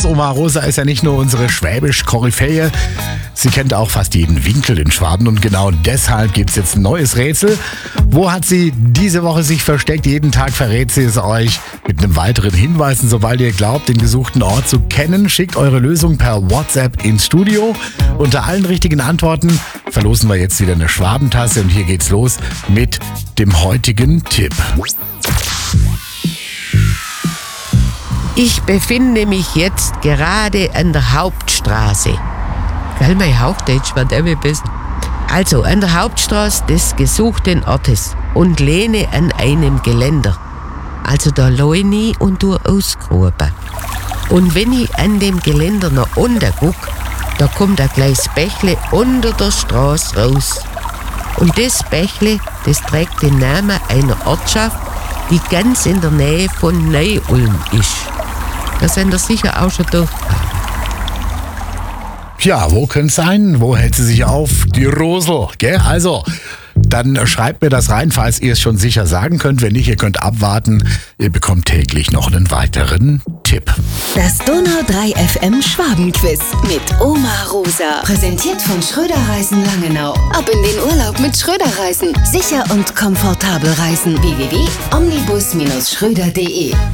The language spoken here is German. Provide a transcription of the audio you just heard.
Oma Rosa ist ja nicht nur unsere Schwäbisch-Koryphäe, sie kennt auch fast jeden Winkel in Schwaben und genau deshalb gibt es jetzt ein neues Rätsel. Wo hat sie diese Woche sich versteckt? Jeden Tag verrät sie es euch mit einem weiteren Hinweis. Und sobald ihr glaubt, den gesuchten Ort zu kennen, schickt eure Lösung per WhatsApp ins Studio. Unter allen richtigen Antworten verlosen wir jetzt wieder eine Schwabentasse und hier geht's los mit dem heutigen Tipp. Ich befinde mich jetzt gerade an der Hauptstraße. Gell, mein Hauchdeutsch war der wie bist. Also an der Hauptstraße des gesuchten Ortes und lehne an einem Geländer. Also da lehne ich und tu ausgraben. Und wenn ich an dem Geländer nach unten guck, da kommt ein kleines Bächle unter der Straße raus. Und das Bächle, das trägt den Namen einer Ortschaft, die ganz in der Nähe von Neu-Ulm ist. Da sind ihr sicher auch schon durchgefahren. Ja, wo könnte es sein? Wo hält sie sich auf? Die Rosel, gell? Also, dann schreibt mir das rein, falls ihr es schon sicher sagen könnt. Wenn nicht, ihr könnt abwarten. Ihr bekommt täglich noch einen weiteren Tipp. Das Donau 3 FM Schwabenquiz mit Oma Rosa. Präsentiert von Schröder Reisen Langenau. Ab in den Urlaub mit Schröder Reisen. Sicher und komfortabel reisen. www.omnibus-schröder.de